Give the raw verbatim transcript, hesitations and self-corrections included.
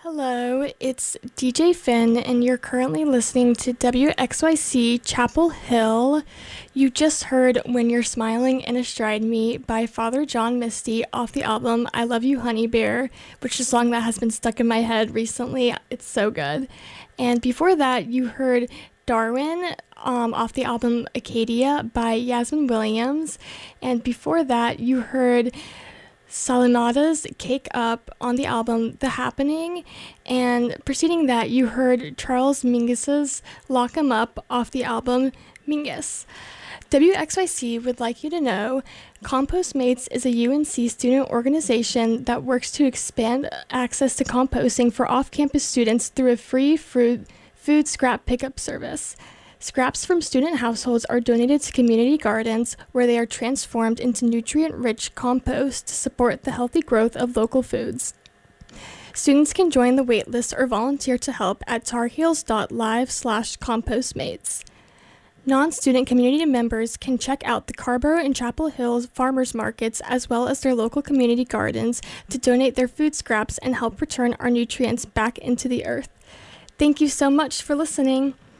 Hello, it's D J Finn, and you're currently listening to W X Y C Chapel Hill. You just heard When You're Smiling and Astride Me by Father John Misty off the album I Love You Honey Bear, which is a song that has been stuck in my head recently. It's so good. And before that, you heard Darwin um, off the album Acadia by Yasmin Williams. And before that, you heard Salinada's Cake Up on the album The Happening, and preceding that you heard Charles Mingus's Lock 'em Up off the album Mingus. W X Y C would like you to know Compost Mates is a U N C student organization that works to expand access to composting for off-campus students through a free food, food scrap pickup service. Scraps from student households are donated to community gardens where they are transformed into nutrient-rich compost to support the healthy growth of local foods. Students can join the waitlist or volunteer to help at tarheels.live slash compostmates. Non-student community members can check out the Carborough and Chapel Hill farmers markets as well as their local community gardens to donate their food scraps and help return our nutrients back into the earth. Thank you so much for listening.